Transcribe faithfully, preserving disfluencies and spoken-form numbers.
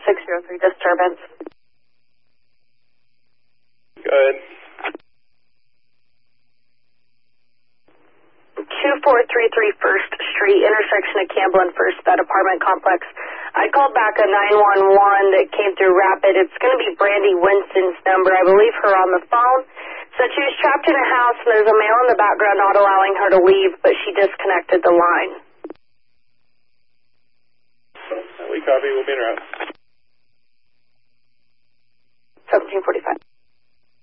six zero three disturbance. Good. two four three three First Street, intersection of Campbell and First, that apartment complex. I called back a nine one one that came through Rapid. It's going to be Brandy Winston's number. I believe her on the phone. Said she was trapped in a house and there's a male in the background not allowing her to leave, but she disconnected the line. We copy. We'll be in route. seventeen forty-five.